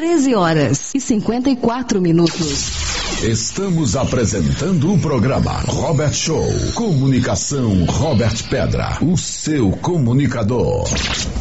13h54. Estamos apresentando o programa Robert Show. Comunicação Robert Pedra, o seu comunicador.